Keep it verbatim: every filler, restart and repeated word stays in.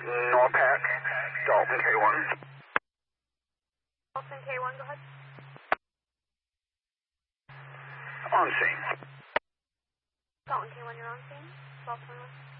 Norpac, Dalton K one. Dalton K one, go ahead. On scene. Dalton K one, you're on scene. twelve twenty-one.